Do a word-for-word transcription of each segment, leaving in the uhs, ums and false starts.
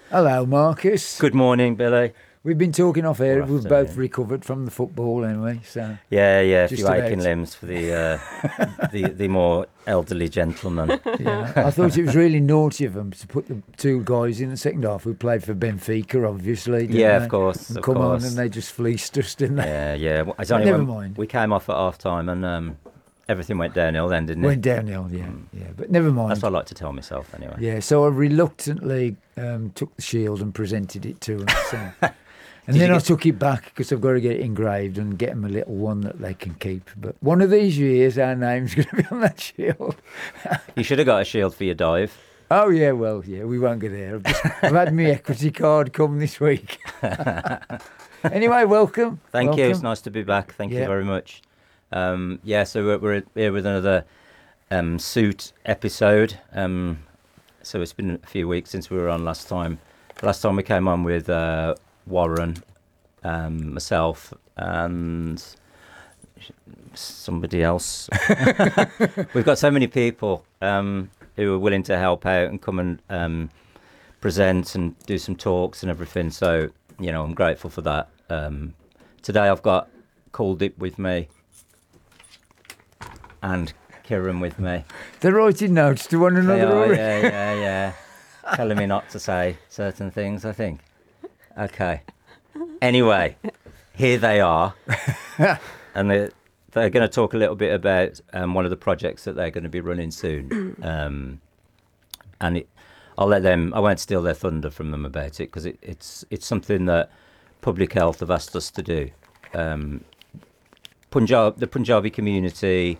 Hello, Marcus. Good morning, Billy. We've been talking off air. Good We've both afternoon. recovered from the football anyway. So Yeah, yeah, a Just few aching about. limbs for the, uh, the the more elderly gentleman. yeah, I thought it was really naughty of them to put the two guys in the second half who played for Benfica, obviously. Didn't Yeah, they? of course, And of come course. on, and they just fleeced us, didn't they? Yeah, yeah. Well, It's But only never when mind. we came off at half time and um, everything went downhill then, didn't Went it? downhill, yeah, yeah. But never mind. That's what I like to tell myself anyway. Yeah, so I reluctantly um, took the shield and presented it to them. So. And Did then you I get- took it back because I've got to get it engraved and get them a little one that they can keep. But one of these years, our name's going to be on that shield. You should have got a shield for your dive. Oh, yeah, well, yeah, we won't go there. I've, just, I've had my equity card come this week. Anyway, welcome. Thank welcome. you. It's nice to be back. Thank Yeah. you very much. Um, yeah, so we're, we're here with another um, suit episode. Um, so it's been a few weeks since we were on last time. Last time we came on with uh, Warren, um, myself, and somebody else. We've got so many people um, who are willing to help out and come and um, present and do some talks and everything. So, you know, I'm grateful for that. Um, today I've got Coldip with me and Kieran with me. They're writing notes to one They another are, already. yeah, yeah, yeah. Telling me not to say certain things, I think. Okay. Anyway, here they are. And they're, they're going to talk a little bit about um, one of the projects that they're going to be running soon. Um, and it, I'll let them, I won't steal their thunder from them about it because it, it's, it's something that Public Health have asked us to do. Um, Punjab, the Punjabi community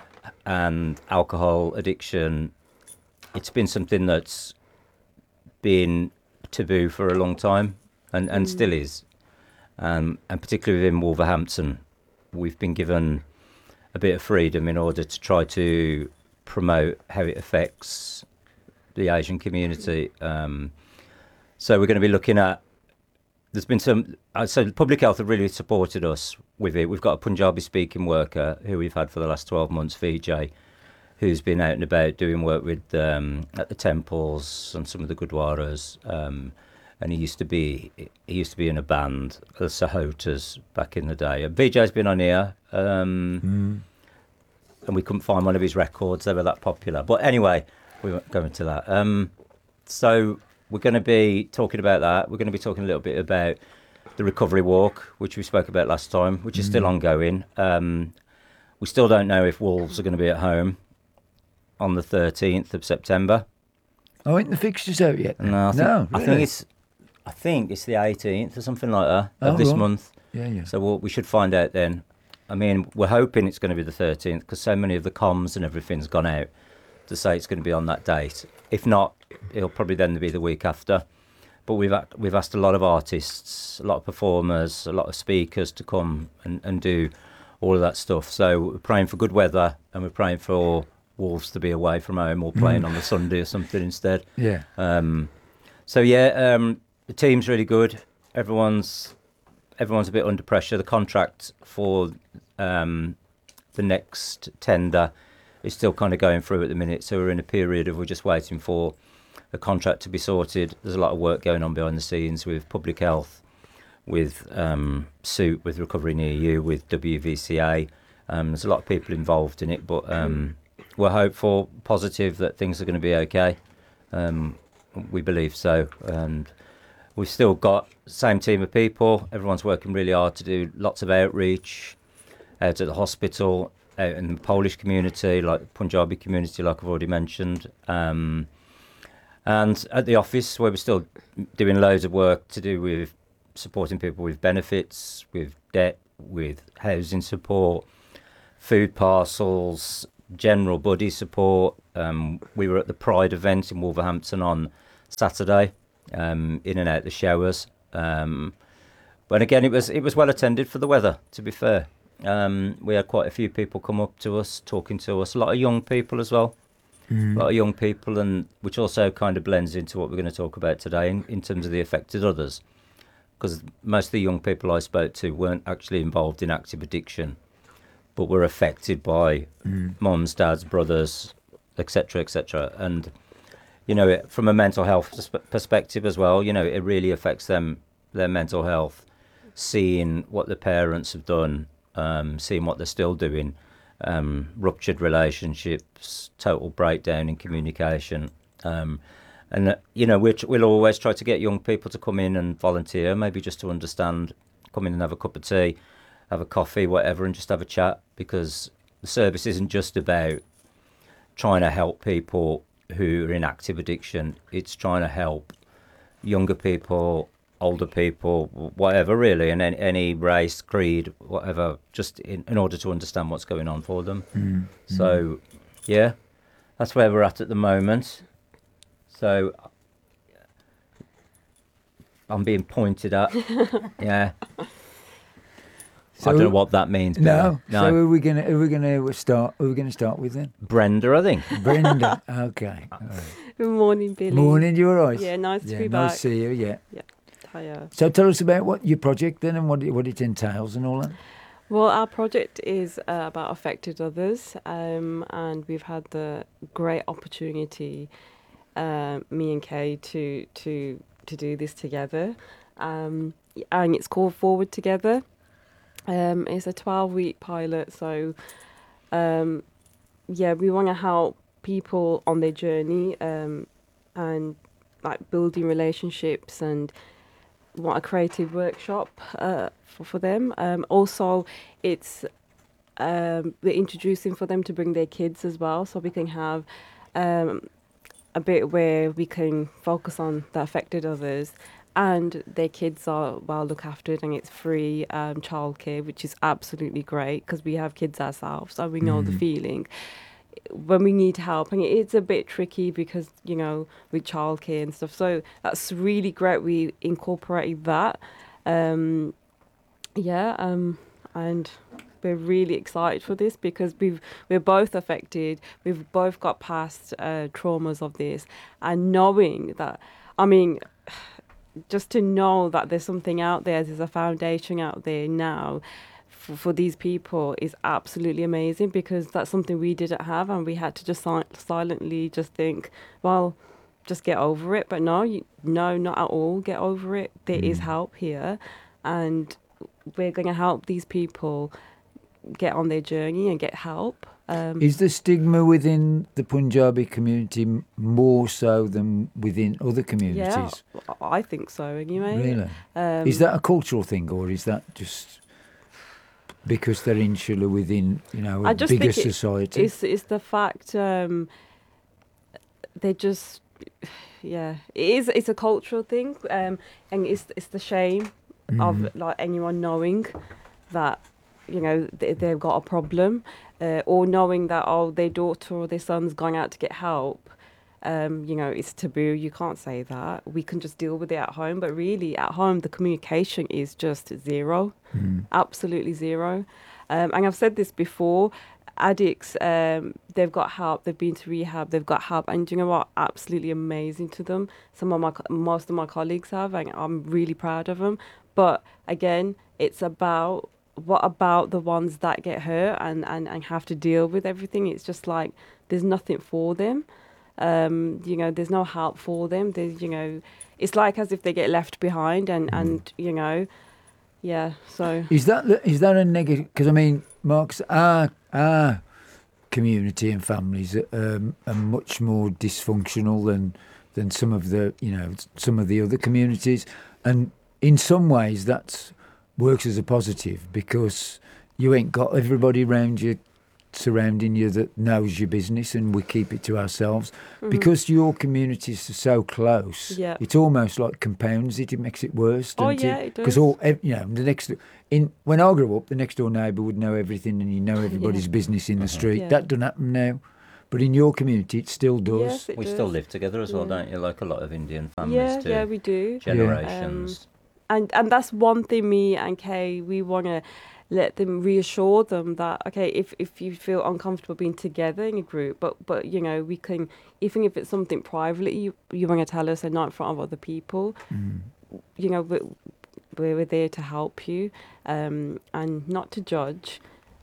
and alcohol addiction, it's been something that's been taboo for a long time and, and mm. still is. Um, and particularly within Wolverhampton, we've been given a bit of freedom in order to try to promote how it affects the Asian community. Um, so we're going to be looking at, there's been some, uh, so Public Health have really supported us with it. We've got a Punjabi speaking worker who we've had for the last twelve months, Vijay, who's been out and about doing work with um, at the temples and some of the gurdwaras. Um, and he used to be he used to be in a band, the Sahotas, back in the day. And Vijay's been on here, um, mm. and we couldn't find one of his records. They were that popular. But anyway, we won't go into that. Um, so we're going to be talking about that. We're going to be talking a little bit about the recovery walk, which we spoke about last time, which is mm. still ongoing. Um, we still don't know if Wolves are going to be at home on the thirteenth of September. Oh, ain't the fixtures out yet? No, I think, no, really? I think it's I think it's the eighteenth or something like that of oh, this right. month. Yeah, yeah. So we'll, we should find out then. I mean, we're hoping it's going to be the thirteenth because so many of the comms and everything's gone out to say it's going to be on that date. If not, it'll probably then be the week after. But we've we've asked a lot of artists, a lot of performers, a lot of speakers to come and, and do all of that stuff. So we're praying for good weather and we're praying for Wolves to be away from home or playing mm. on the Sunday or something instead. Yeah. Um, so yeah, um, the team's really good. Everyone's everyone's a bit under pressure. The contract for um, the next tender is still kind of going through at the minute. So we're in a period of we're just waiting for a contract to be sorted. There's a lot of work going on behind the scenes with Public Health, with um, Suit, with Recovery Near You, with W V C A. Um, there's a lot of people involved in it, but um, we're hopeful, positive that things are going to be okay. Um, we believe so. And we've still got the same team of people. Everyone's working really hard to do lots of outreach out at the hospital, out in the Polish community, like the Punjabi community, like I've already mentioned. Um, and at the office, where we're still doing loads of work to do with supporting people with benefits, with debt, with housing support, food parcels, general buddy support. Um, we were at the Pride event in Wolverhampton on Saturday, um, in and out the showers. Um, but again, it was it was well attended for the weather, to be fair. Um, we had quite a few people come up to us, talking to us, a lot of young people as well. Mm. A lot of young people, and which also kind of blends into what we're going to talk about today in, in terms of the affected others. Because most of the young people I spoke to weren't actually involved in active addiction, but were affected by mm. mums, dads, brothers, et cetera, et cetera. And you know, it, from a mental health persp- perspective as well, you know, it really affects them, their mental health, seeing what the parents have done, um, seeing what they're still doing, um, ruptured relationships, total breakdown in communication. Um, and, uh, you know, we'll, we'll always try to get young people to come in and volunteer, maybe just to understand, come in and have a cup of tea, have a coffee, whatever, and just have a chat, because the service isn't just about trying to help people who are in active addiction. It's trying to help younger people, older people, whatever, really, and any, any race, creed, whatever, just in, in order to understand what's going on for them. Mm. So, yeah, that's where we're at at the moment. So, I'm being pointed at. Yeah. So I don't know what that means. Billy. No. No. So who are we gonna who are we gonna start? Who are we gonna start with then? Brenda, I think. Brenda. Okay. All right. Good morning, Billy. Morning. You all right? Yeah, nice Yeah, to be nice back. to see you. Yeah. Hiya. So tell us about what your project then and what it, what it entails and all that. Well, our project is uh, about affected others, um, and we've had the great opportunity, uh, me and Kay, to to to do this together, um, and it's called Forward Together. Um, it's a twelve-week pilot, so um, yeah, we want to help people on their journey, um, and like building relationships, and want a creative workshop uh, for, for them. Um, also, it's um, we're introducing for them to bring their kids as well, so we can have um, a bit where we can focus on the affected others, and their kids are well looked after, and it's free um, childcare, which is absolutely great because we have kids ourselves, so we know the Mm. feeling when we need help. And it's a bit tricky because, you know, with childcare and stuff. So that's really great. We incorporated that. Um, yeah, um, and we're really excited for this because we've we're both affected. We've both got past uh, traumas of this, and knowing that, I mean, just to know that there's something out there, there's a foundation out there now for, for these people is absolutely amazing, because that's something we didn't have, and we had to just si- silently just think, well, just get over it. But no, you, no, not at all. Get over it. There is Mm. help here, and we're going to help these people get on their journey and get help. Um, Is the stigma within the Punjabi community m- more so than within other communities? yeah, I think so anyway. Really? Um, Is that a cultural thing, or is that just because they're insular within, you know, a I just bigger think it- society? It's it's the fact um, they just yeah it is it's a cultural thing, um, and it's it's the shame Mhm. of like anyone knowing that, you know, they, they've got a problem, uh, or knowing that, oh, their daughter or their son's gone out to get help. Um, you know, it's taboo. You can't say that. We can just deal with it at home. But really, at home, the communication is just zero, Mm. absolutely zero. Um, and I've said this before. Addicts, um, they've got help. They've been to rehab. They've got help, and do you know what? Absolutely amazing to them. Some of my, co- most of my colleagues have, and I'm really proud of them. But again, it's about what about the ones that get hurt and, and, and have to deal with everything. It's just like there's nothing for them. Um, you know, there's no help for them. There's, you know, it's like as if they get left behind, and, and you know, yeah. So Is that the- is that a negative? Because I mean, Mark's our our community and families are, um, are much more dysfunctional than than some of the you know some of the other communities, and in some ways that works as a positive because you ain't got everybody around you surrounding you that knows your business, and we keep it to ourselves mhm. because your communities are so close. Yeah. It's almost like compounds it. It makes it worse. Oh, Doesn't yeah, it? it Because does. all ev- you know, the next in when I grew up, the next door neighbour would know everything, and you know everybody's business in the street. Yeah. That doesn't happen now, but in your community, it still does. Yes, it We does. still live together as well, Yeah. don't you? Like a lot of Indian families Yeah, do. yeah, we do. Generations. and and that's one thing me and Kay, we want to let them, reassure them that, okay, if if you feel uncomfortable being together in a group, but but you know, we can, even if it's something privately you, you want to tell us and not in front of other people, Mm. you know, we're, we're there to help you, um, and not to judge,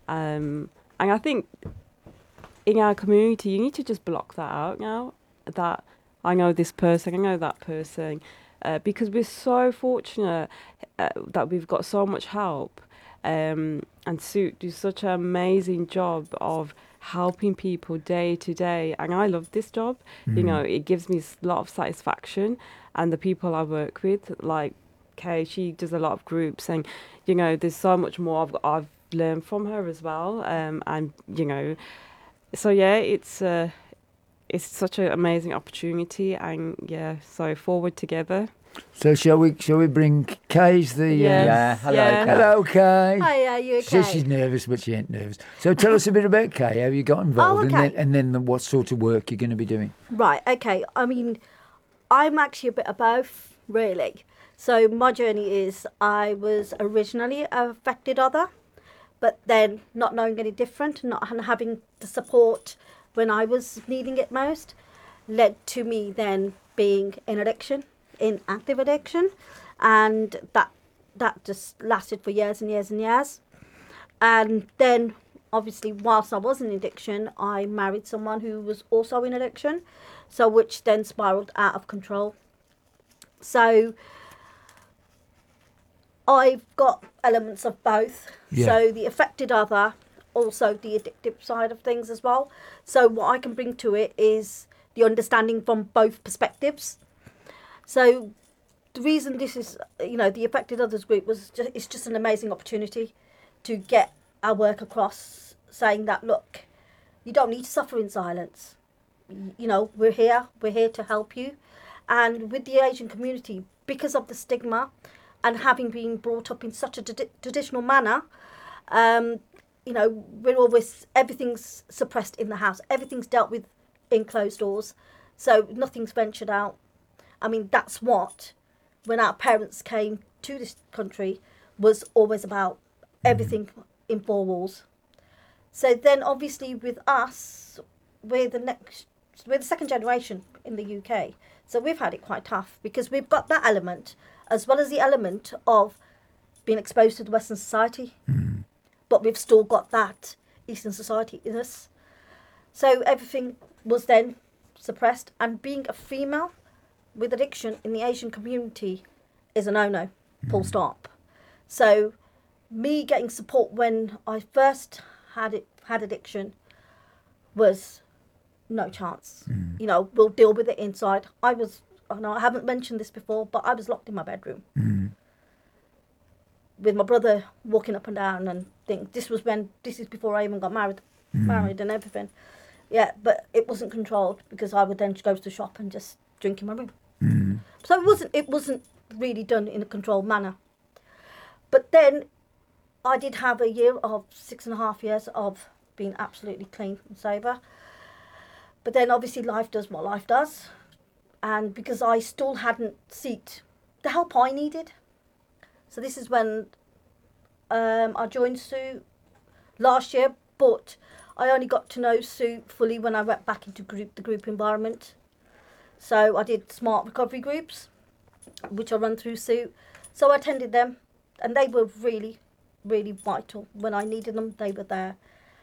um, and I think in our community you need to just block that out now, that I know this person, I know that person, uh, because we're so fortunate uh, that we've got so much help. Um, and Sue do such an amazing job of helping people day to day. And I love this job. You know, it gives me a lot of satisfaction. And the people I work with, like Kay, she does a lot of groups. And, you know, there's so much more I've, I've learned from her as well. Um, and, you know, so yeah, it's... Uh, It's such an amazing opportunity, and yeah, so forward together. So shall we? Shall we bring Kay's the? Yes. Yeah, hello, Yeah. Kay. Hello, Kay. Hi, are you She says okay? she's nervous, but she ain't nervous. So tell us a bit about Kay. How you got involved, Oh, and okay. then and then the, what sort of work you're going to be doing. Right, okay. I mean, I'm actually a bit of both, really. So my journey is I was originally a affected other, but then not knowing any different, not having the support when I was needing it most, led to me then being in addiction, in active addiction, and that that just lasted for years and years and years. And then, obviously, whilst I was in addiction, I married someone who was also in addiction, so which then spiraled out of control. So I've got elements of both. Yeah. So the affected other, also the addictive side of things as well. So what I can bring to it is the understanding from both perspectives. So the reason this is, you know, the Affected Others group was just, it's just an amazing opportunity to get our work across, saying that, look, you don't need to suffer in silence. You know, we're here, we're here to help you. And with the Asian community, because of the stigma and having been brought up in such a trad- traditional manner, um, you know, we're always, everything's suppressed in the house. Everything's dealt with in closed doors. So nothing's ventured out. I mean, that's what, when our parents came to this country, was always about everything in four walls. So then obviously with us, we're the next, we're the second generation in the U K. So we've had it quite tough because we've got that element as well as the element of being exposed to the Western society. Mm. But we've still got that Eastern society in us. So everything was then suppressed, and being a female with addiction in the Asian community is a no-no, full stop. So me getting support when I first had it had addiction was no chance. Mm. You know, we'll deal with it inside. I was, I know I haven't mentioned this before, but I was locked in my bedroom Mm. with my brother walking up and down and think this was when this is before I even got married Mm. married and everything. Yeah, but it wasn't controlled because I would then go to the shop and just drink in my room. Mm. So it wasn't it wasn't really done in a controlled manner. But then I did have a year of six and a half years of being absolutely clean and sober. But then obviously life does what life does. And because I still hadn't sought the help I needed. So this is when um, I joined Sue last year, but I only got to know Sue fully when I went back into group the group environment. So I did smart recovery groups, which I run through Sue. So I attended them, and they were really, really vital. When I needed them, they were there.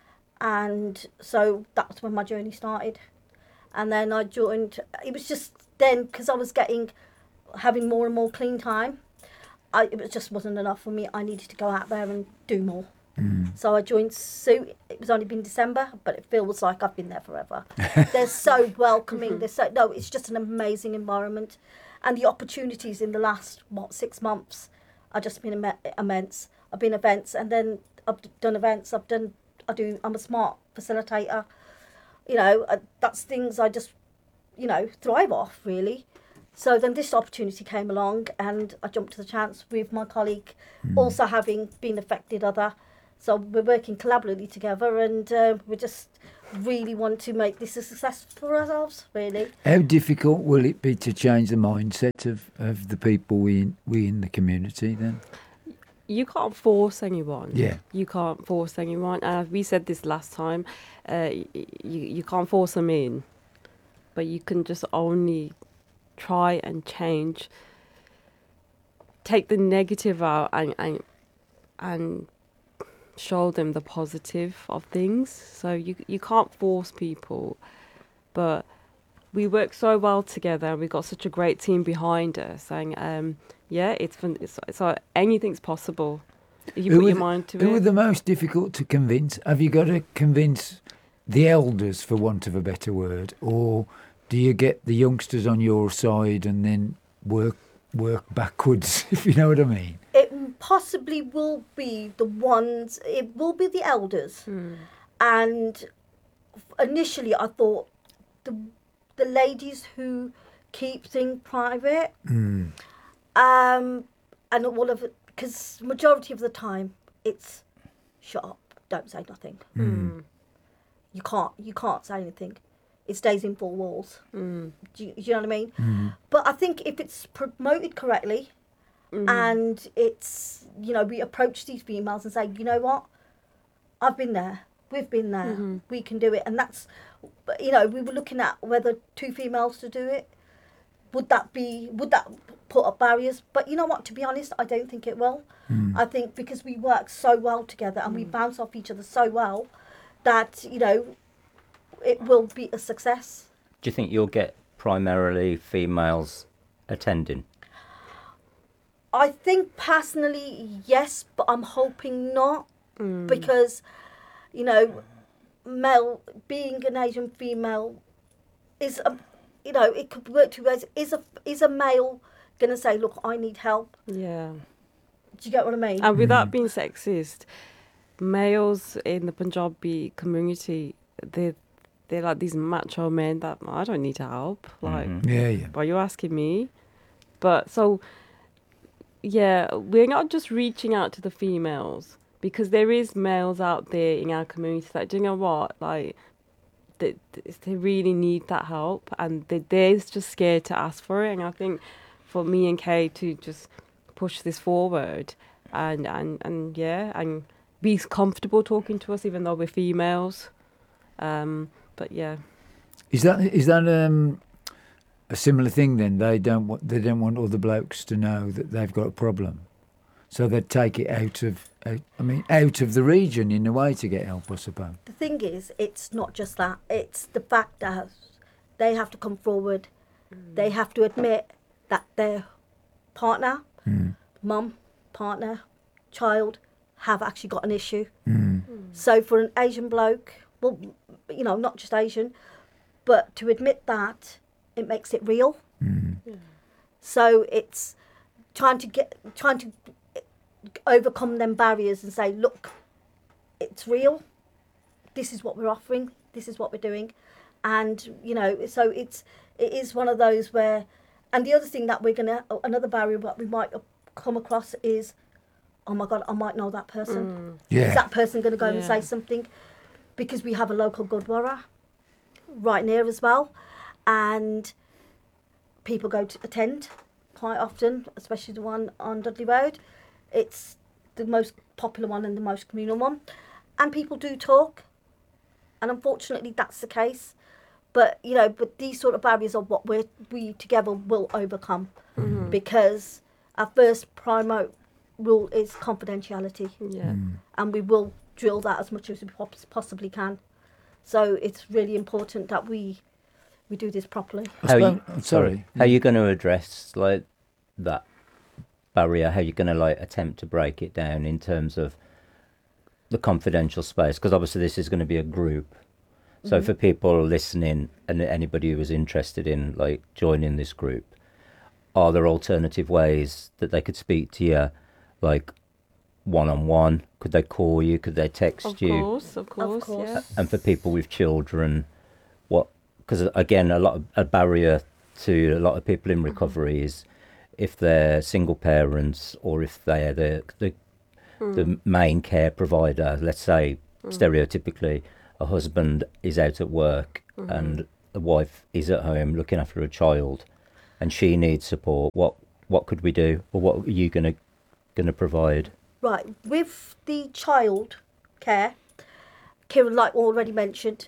And so that's when my journey started. And then I joined, it was just then, because I was getting, having more and more clean time, I, it was just wasn't enough for me. I needed to go out there and do more. Mm. So I joined Sue. It was only been December, but it feels like I've been there forever. They're so welcoming. They're so no. It's just an amazing environment, and the opportunities in the last what six months are just been imme- immense. I've been events, and then I've done events. I've done. I do. I'm a smart facilitator. You know, uh, that's things I just, you know, thrive off really. So then this opportunity came along, and I jumped to the chance with my colleague, Mm. also having been affected other. So we're working collaboratively together, and uh, we just really want to make this a success for ourselves, really. How difficult will it be to change the mindset of, of the people we in, we in the community then? You can't force anyone. Yeah. You can't force anyone. Uh, we said this last time. Uh, y- you you can't force them in, but you can just only try and change. Take the negative out and and and show them the positive of things. So you you can't force people, but we work so well together, and we've got such a great team behind us. Saying, um, yeah, it's fun. It's, it's like anything's possible. If you Who put are your the- mind to Who are it. the most difficult to convince? Have you got to convince the elders, for want of a better word, or do you get the youngsters on your side and then work work backwards? If you know what I mean. It possibly will be the ones, it will be the elders. And initially I thought the the ladies who keep things private, Mm. um, and all of it, because majority of the time it's shut up, don't say nothing. Mm. You can't, you can't say anything. It stays in four walls. Mm. Do you, do you know what I mean? Mm. But I think if it's promoted correctly, and it's, you know, we approach these females and say, you know what, I've been there, we've been there, we can do it. And that's, you know, we were looking at whether two females to do it, would that be, would that put up barriers? But you know what, to be honest, I don't think it will. I think because we work so well together and we bounce off each other so well that, you know, it will be a success. Do you think you'll get primarily females attending? I think personally, yes, but I'm hoping not, because, you know, male, being an Asian female is, a, you know, it could work two ways. Is a, is a male going to say, look, I need help? Yeah. Do you get what I mean? And without being sexist, males in the Punjabi community, they they're like these macho men that I don't need to help. Like, Yeah, yeah. why are you asking me? But so, yeah, we're not just reaching out to the females, because there is males out there in our community that, do you know what, like, they, they really need that help, and they, they're just scared to ask for it. And I think for me and Kay to just push this forward and, and, and yeah, and be comfortable talking to us even though we're females. Um, but yeah. Is that is that um, a similar thing then? They don't want they don't want other blokes to know that they've got a problem, so they take it out of out, I mean out of the region in a way to get help, I suppose. The thing is, it's not just that. It's the fact that they have to come forward. They have to admit that their partner, Mm. mum, partner, child have actually got an issue. Mm. So for an Asian bloke, well, you know, not just Asian, but to admit that, it makes it real. Mm. So it's trying to get, trying to overcome them barriers and say, look, it's real. This is what we're offering. This is what we're doing. And, you know, so it's, it is one of those where, and the other thing that we're going to, another barrier that we might come across is, oh my God, I might know that person. Yeah. Is that person going to go and Yeah. say something? Because we have a local Gurdwara right near as well. And people go to attend quite often, especially the one on Dudley Road. It's the most popular one and the most communal one. And people do talk. And unfortunately, that's the case. But, you know, but these sort of barriers are what we're, we together will overcome. Because our first primo rule is confidentiality. Yeah. And we will drill that as much as we pos- possibly can. So it's really important that we we do this properly. I How you, suppose- I'm sorry. How are you going to address like that barrier? How are you going to like attempt to break it down in terms of the confidential space? Because obviously this is going to be a group. So for people listening and anybody who is interested in like joining this group, are there alternative ways that they could speak to you, like one on one? Could they call you? Could they text Of you? course, of course, course. yeah. And for people with children, what? Because again, a lot of a barrier to a lot of people in recovery is if they're single parents or if they're the the, the main care provider. Let's say stereotypically, a husband is out at work and the wife is at home looking after a child, and she needs support. What what could we do, or what are you gonna gonna provide? Right, with the child care, Kieran, like already mentioned,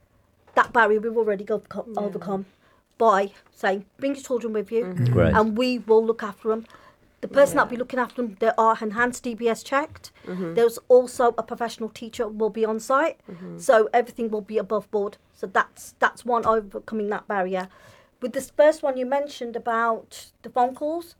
that barrier we've already go- co- overcome by saying, bring your children with you Great. and we will look after them. The person Yeah. that'll be looking after them, they are enhanced D B S checked. Mhm. There's also a professional teacher will be on site, Mhm. so everything will be above board. So that's that's one overcoming that barrier. With this first one you mentioned about the phone calls,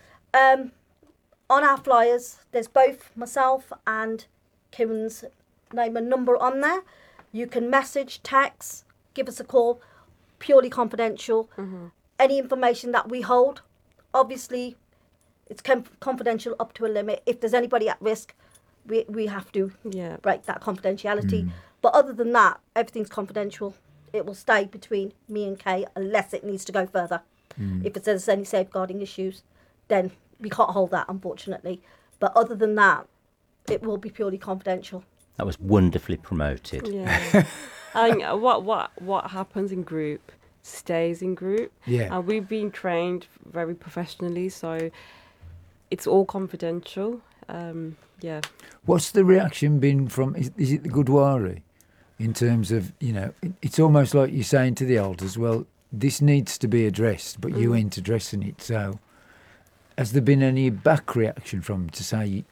um, on our flyers, there's both myself and Kieran's name and number on there. You can message, text, give us a call, purely confidential. Mhm. Any information that we hold, obviously, it's com- confidential up to a limit. If there's anybody at risk, we, we have to Yeah. break that confidentiality. But other than that, everything's confidential. It will stay between me and Kay unless it needs to go further. If it says any safeguarding issues, then we can't hold that, unfortunately. But other than that, it will be purely confidential. That was wonderfully promoted. Yeah. And what what what happens in group stays in group. Yeah. And we've been trained very professionally, so it's all confidential. Um, yeah. What's the reaction been from, is, is it the Gurdwara? In terms of, you know, it, it's almost like you're saying to the elders, well, this needs to be addressed, but you Mm. ain't addressing it. So has there been any back reaction from them to say,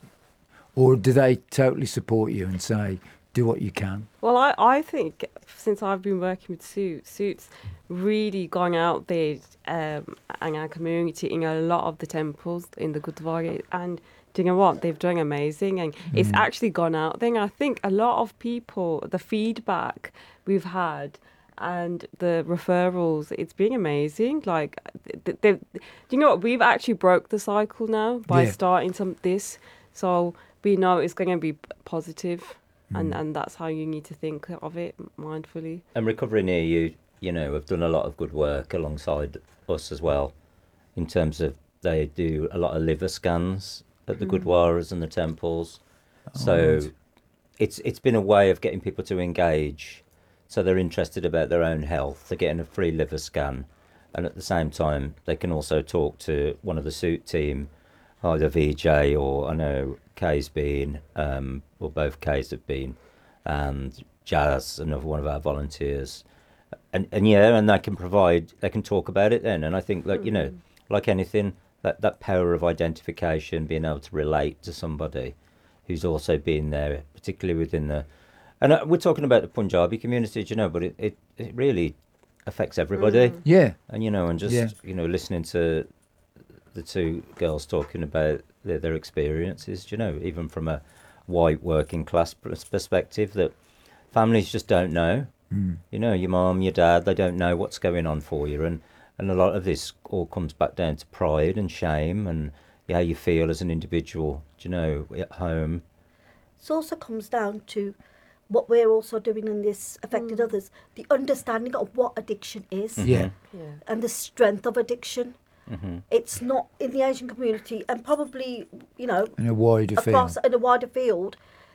or do they totally support you and say, do what you can? Well, I, I think since I've been working with Suits, Suits really gone out there um, in our community, in a lot of the temples in the Gurdwara, and do you know what? They've done amazing, and it's actually gone out there. And I think a lot of people, the feedback we've had and the referrals, it's been amazing. Like, th- th- do you know what? We've actually broke the cycle now by Yeah. starting some this, so we know it's going to be p- positive. And and that's how you need to think of it mindfully. And Recovery Near You, you know, have done a lot of good work alongside us as well, in terms of they do a lot of liver scans at the Gurdwaras and the temples. So right. it's it's been a way of getting people to engage, so they're interested about their own health. They're getting a free liver scan, and at the same time they can also talk to one of the suit team, either V J or I know Kay's been, um, or both Kay's have been, and Jazz, another one of our volunteers, and and yeah, and they can provide, they can talk about it then. And I think like you know, like anything, that that power of identification, being able to relate to somebody who's also been there, particularly within the, and uh, we're talking about the Punjabi community, you know, but it it, it really affects everybody. Yeah. And you know, and just Yeah. you know, listening to the two girls talking about their, their experiences, you know, even from a white working class pers- perspective, that families just don't know. Mm. You know, your mum, your dad, they don't know what's going on for you, and and a lot of this all comes back down to pride and shame and how you feel as an individual, you know, at home. It also comes down to what we're also doing in this affected others, the understanding of what addiction is Yeah. Yeah. and the strength of addiction. hmm It's not in the Asian community, and probably, you know, In a wider across field. in a wider field.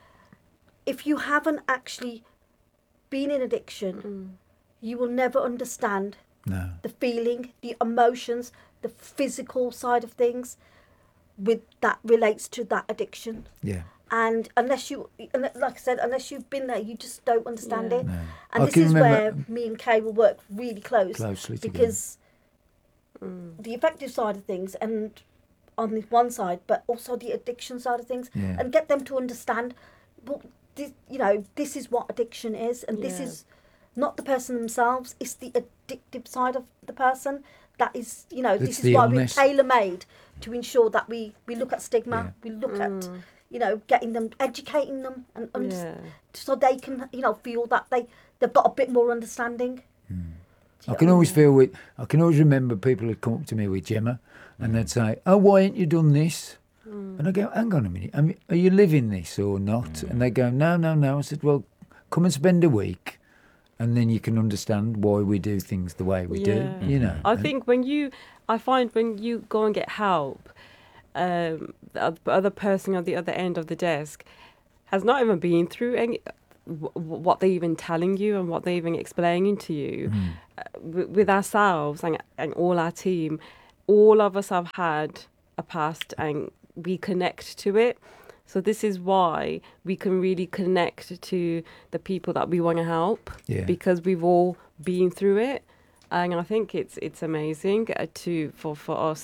If you haven't actually been in addiction, Mm. you will never understand No. the feeling, the emotions, the physical side of things with that relates to that addiction. Yeah. And unless you, and like I said, unless you've been there, you just don't understand Yeah. it. No. And I this can is remember- where me and Kay will work really close Closely together. because Mm. the effective side of things and on the one side, but also the addiction side of things, Yeah. and get them to understand, well, this, you know, this is what addiction is, and this Yeah. is not the person themselves; it's the addictive side of the person. That is, you know, It's this is the why illness. we're tailor made to ensure that we we look at stigma, Yeah. we look at, Mm. you know, getting them, educating them, and under- Yeah. so they can, you know, feel that they they've got a bit more understanding. Do you I know can what always mean? feel with, I can always remember people would come up to me with Gemma and they'd say, oh, why ain't you done this? Mm. And I go, hang on a minute, I mean, are you living this or not? And they go, no, no, no. I said, well, come and spend a week and then you can understand why we do things the way we Yeah. do, you know. I And- think when you, I find when you go and get help, um, the oth- other person on the other end of the desk has not even been through any, w- w- what they're even telling you and what they're even explaining to you. Mm. Uh, w- with ourselves and, and all our team, all of us have had a past and we connect to it. So this is why we can really connect to the people that we want to help, Yeah. because we've all been through it. And I think it's it's amazing uh, to for, for us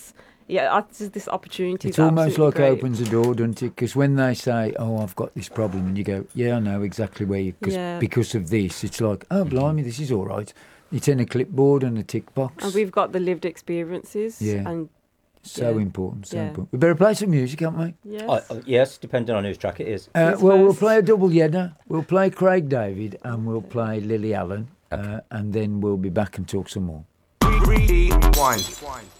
yeah, I- this, this opportunity. It's is almost absolutely like great. opens a door, doesn't it? Because when they say, "Oh, I've got this problem," and you go, "Yeah, I know exactly where you," cause Yeah. because of this, it's like, "Oh, blimey, this is all right." It's in a clipboard and a tick box. And we've got the lived experiences. Yeah. And so yeah. important, so Yeah. important. We better play some music, haven't we? yes. Uh, uh, yes, depending on whose track it is. Uh, Who's well, we'll first? play a double yedder. We'll play Craig David and we'll play Lily Allen, uh, and then we'll be back and talk some more. Three, one.